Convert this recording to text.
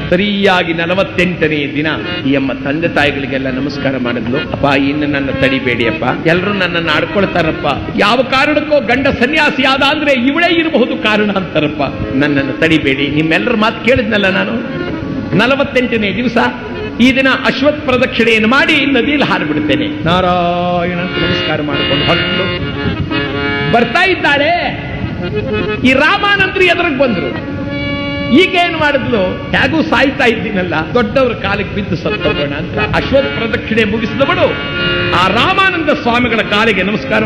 ಸರಿಯಾಗಿ 48ನೇ ದಿನ ಈ ಅಮ್ಮ ತಂದೆ ತಾಯಿಗಳಿಗೆಲ್ಲ ನಮಸ್ಕಾರ ಮಾಡಿದ್ಲು. ಅಪ್ಪ, ಇನ್ನು ನನ್ನ ತಡಿಬೇಡಿ ಅಪ್ಪ, ಎಲ್ಲರೂ ನನ್ನನ್ನು ಆಡ್ಕೊಳ್ತಾರಪ್ಪ, ಯಾವ ಕಾರಣಕ್ಕೋ ಗಂಡ ಸನ್ಯಾಸಿ ಆದ ಅಂದ್ರೆ ಇವಳೇ ಇರಬಹುದು ಕಾರಣ ಅಂತಾರಪ್ಪ, ನನ್ನನ್ನು ತಡಿಬೇಡಿ, ನಿಮ್ಮೆಲ್ಲರ ಮಾತು ಕೇಳಿದ್ನಲ್ಲ ನಾನು. 48ನೇ ದಿವಸ ಈ ದಿನ ಅಶ್ವತ್ ಪ್ರದಕ್ಷಿಣೆಯನ್ನು ಮಾಡಿ ನದಿಯಲ್ಲಿ ಹಾರಿಬಿಡ್ತೇನೆ. ನಾರಾಯಣ ಅಂತ ನಮಸ್ಕಾರ ಮಾಡಿಕೊಂಡು ಹೊರಟು ಬರ್ತಾ ಇದ್ದಾಳೆ. ಈ ರಾಮಾನಂದ್ರು ಎದುರಿಗೆ ಬಂದ್ರು. ಈಗೇನು ಮಾಡಿದ್ಲು, ಹೇಗೂ ಸಾಯ್ತಾ ಇದ್ದೀನಲ್ಲ, ದೊಡ್ಡವರ ಕಾಲಿಗೆ ಬಿದ್ದು ಸತ್ತೋಗೋಣ ಅಂತ ಅಶ್ವತ್ ಪ್ರದಕ್ಷಿಣೆ ಮುಗಿಸಿದವಳು ಆ ರಾಮಾನಂದ ಸ್ವಾಮಿಗಳ ಕಾಲಿಗೆ ನಮಸ್ಕಾರ